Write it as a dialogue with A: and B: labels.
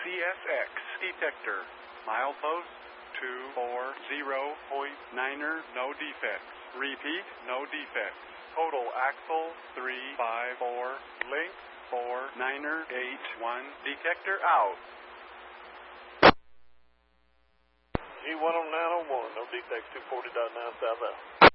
A: CSX detector. Milepost 240.9er, no defects. Repeat, no defects. Total axle 354, link 49er 81, detector out.
B: G10901, no defects, 240.9 south out.